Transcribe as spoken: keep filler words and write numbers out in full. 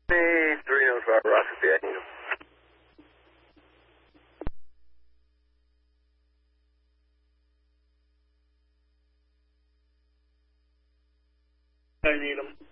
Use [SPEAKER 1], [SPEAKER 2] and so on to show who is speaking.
[SPEAKER 1] Hey, three oh five Rocket, I need him.
[SPEAKER 2] I need him.